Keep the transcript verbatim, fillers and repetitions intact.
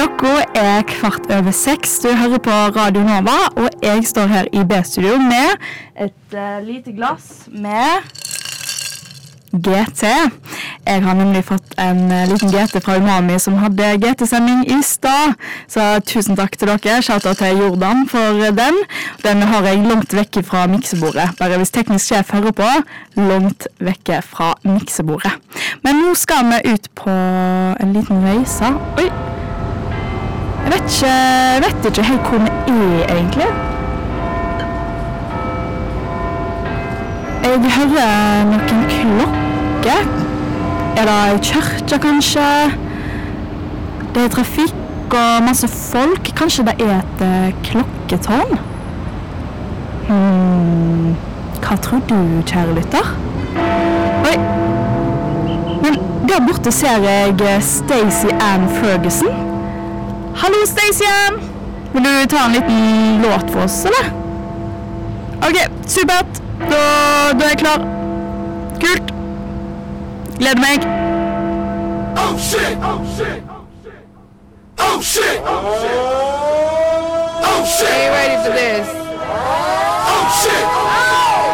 Klokka er kvart over seks. Du hører på Radio Nova, og jeg står her i B-studio med et uh, lite glass med G T. Jeg har nemlig fått en uh, liten G T fra Umami som hadde G T-sending i stad. Så tusen takk til dere. Shoutout til Jordan for den. Den har jeg langt vekke fra miksebordet. Bare hvis teknisk sjef hører på, langt vekke fra miksebordet. Men nå skal vi ut på en liten reise. Oi! Jeg vet ikke, jeg vet ikke helt hvor vi er egentlig. Jeg hører noen klokker. Er det kirke kanskje? Det er trafikk og masse folk. Kanskje det er et uh, klokketårn? Hmm, hva tror du, kjære lytter? Oi! Men der borte ser jeg Stacey Ann Ferguson. Hallo, Stacey Ann! Vil du ta en liten låt for oss, eller? Ok, supert! Da, da er jeg klar. Kult! Gleder meg! Oh shit! Oh shit! Oh shit! Oh shit! Oh shit! Are you ready for this? Oh shit!